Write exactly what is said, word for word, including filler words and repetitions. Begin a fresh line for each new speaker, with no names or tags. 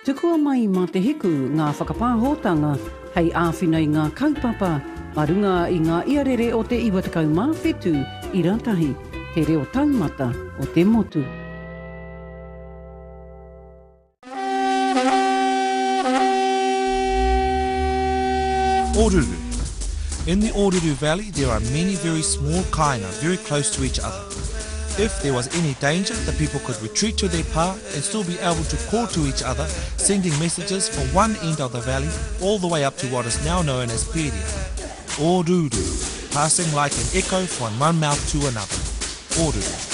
Tukua mai mā te hiku ngā whakapāhotanga hei āwhina i ngā kaupapa, marunga i ngā iarere o te iwatakau mā whetu i ratahi, he reo taumata o te motu.
Oruru. In the Oruru Valley, there are many very small kainga very close to each other. If there was any danger, the people could retreat to their pa and still be able to call to each other, sending messages from one end of the valley all the way up to what is now known as Peria. Oruru, passing like an echo from one mouth to another. Oruru.